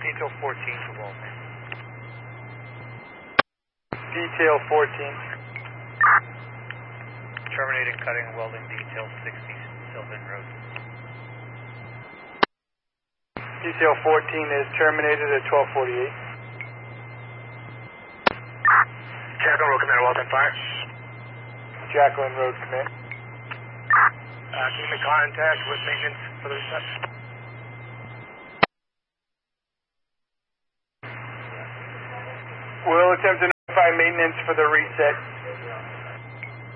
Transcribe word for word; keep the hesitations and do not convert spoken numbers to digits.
Detail fourteen for Walton. Detail fourteen. Terminating cutting and welding detail sixty Sylvan Road. Detail fourteen is terminated at twelve forty-eight. Jacqueline Road, Commander Walton, fire. Jacqueline Road, command. Uh, keep in contact with maintenance for the reception. We'll attempt to notify maintenance for the reset.